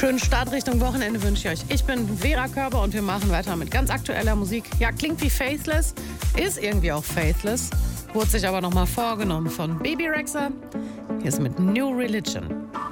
Schönen Start Richtung Wochenende wünsche ich euch. Ich bin Vera Körber und wir machen weiter mit ganz aktueller Musik. Ja, klingt wie Faithless, ist irgendwie auch Faithless, wurde sich aber nochmal vorgenommen von Baby Rexha. Hier ist mit New Religion.